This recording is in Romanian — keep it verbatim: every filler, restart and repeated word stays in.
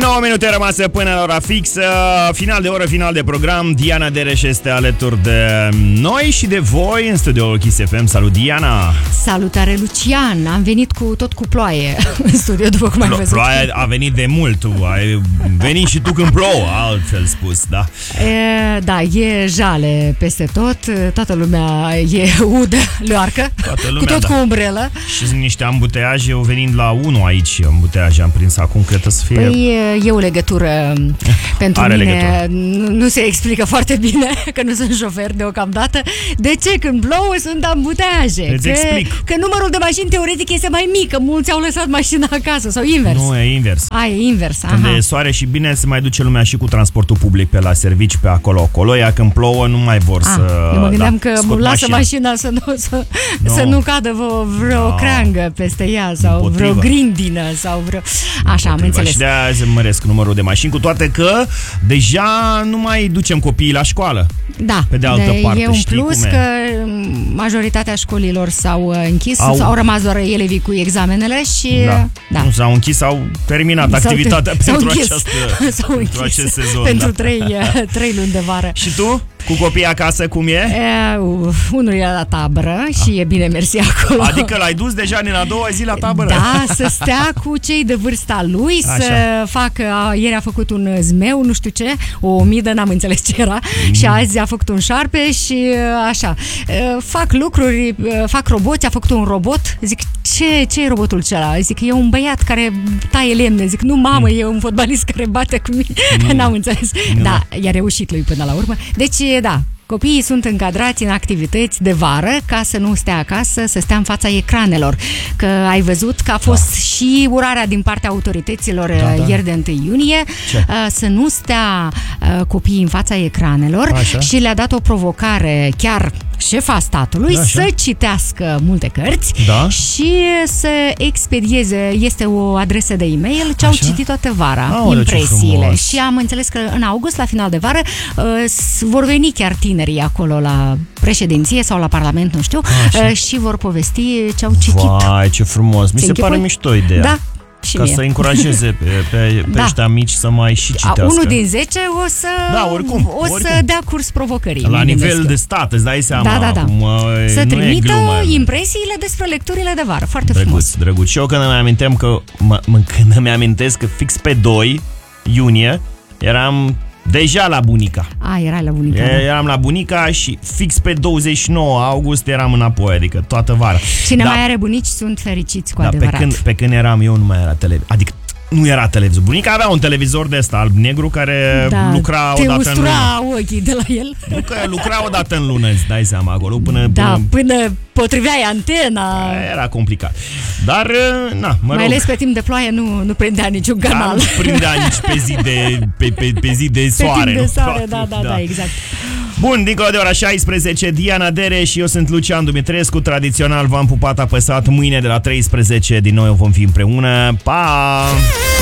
nouă minute rămase până la ora fixă. Final de oră, final de program. Diana Dereș este alături de noi și de voi în studioul Kiss F M. Salut, Diana! Salutare, Lucian! Am venit cu tot cu ploaie în studio, după cum ai Plo- văzut. Ploaia a venit de mult. Tu ai venit și tu când plouă, altfel spus, da? E, da, e jale peste tot. Toată lumea e udă, leoarcă, Toată lumea, cu tot da. cu umbrelă. Și sunt niște ambuteaje. Eu venind la unu aici, ambuteaje am prins acum, cred că să fie... Păi e o legătură pentru Are mine. legătură. Nu, nu se explică foarte bine, că nu sunt șofer deocamdată. De ce când plouă sunt ambuteaje? Îți Că, explic. că numărul de mașini teoretic este mai mic, că mulți au lăsat mașina acasă, sau invers. Nu, e invers. A, e invers, Când aha. e soare și bine, se mai duce lumea și cu transportul public pe la servici, pe acolo, acolo. Iar când plouă, nu mai vor Ah, să... eu mă gândeam da, că scot lasă mașina. mașina să nu, să, No. să nu cadă vreo, vreo No. creangă peste ea sau Împotrivă. vreo grindină sau vreo... Așa, am înțeles. Și de-aia se măresc numărul de mașini, cu toate că deja nu mai ducem copiii la școală. Da, Pe de altă parte, e un știi plus cum e. că majoritatea școlilor s-au uh, închis, Au- au rămas doar elevii cu examenele și... Da. da. Nu s-au închis, au terminat S-au- activitatea s-au pentru, închis. această, S-au pentru închis acest sezon. pentru da. trei, uh, trei luni de vară. Și tu? Cu copiii acasă, cum e? E, uh, unul e la tabără și e bine mersi acolo. Adică l-ai dus deja din a doua zi la tabără? Da, să stea cu cei de vârsta lui, Așa. să facă, a, ieri a făcut un zmeu, nu știu ce, o omidă, n-am înțeles ce era, mm. și azi a făcut un șarpe și așa. Fac lucruri, fac roboți, a făcut un robot, zic, ce, ce e robotul acela? Zic, e un băiat care taie lemne, zic, nu mamă, mm. e un fotbalist care bate cu mine, Mm. n-am înțeles. Nu. Da, i-a reușit lui până la urmă. Deci, da, copiii sunt încadrați în activități de vară ca să nu stea acasă, să stea în fața ecranelor. Că ai văzut că a fost da. și urarea din partea autorităților Da, da. ieri de întâi iunie Ce? să nu stea copiii în fața ecranelor. Așa. Și le-a dat o provocare chiar șefa statului, Așa. să citească multe cărți Da. și să expedieze, este o adresă de e-mail ce au Așa. citit toată vara, Aoleu, ce impresiile. frumos. Și am înțeles că în august, la final de vară, uh, s- vor veni chiar tinerii acolo la președinție sau la Parlament, nu știu, Așa. uh, și vor povesti ce au citit. Vai, ce frumos. Mi Ți se pare închipui? mișto ideea. Da, și Ca mie. să încurajeze pe, pe, pe Da. ăștia mici să mai și A, citească. unul din zece o să, Da, oricum, o să oricum. dea curs provocării. La mă nivel gândesc de eu. stat, îți dai seama. Da, da, da. Acum, Să nu e trimită glumă. impresiile despre lecturile de vară. Foarte frumos. Drăguț, drăguț. Și eu când îmi aminteam că, mă, mă, când îmi amintesc că fix pe doi iunie eram deja la bunica. A, era la bunica. E, eram la bunica și fix pe douăzeci și nouă august eram înapoi, adică toată vara. Cine Da. mai are bunici sunt fericiți cu Da, pe adevărat. când, pe când eram eu nu mai era televizor. Adică nu era televizor. Bunica avea un televizor de ăsta alb-negru care Da, lucra te o dată în lună. ustura ochii de la el. Nu că lucra o dată în lună, îți dai seama acolo, până, Da, până până potriveai antena. era complicat. Dar, na, mă Mai rog. ales pe timp de ploaie nu, nu prindea niciun Dar canal. nu prindea nici pe zi de, pe, pe, pe zi de Pe soare. timp de nu? soare, da, da, da, exact. Bun, dincolo de ora șaisprezece, Diana Dere și eu sunt Lucian Dumitrescu. Tradițional v-am pupat apăsat. Mâine de la treisprezece din nou vom fi împreună. Pa!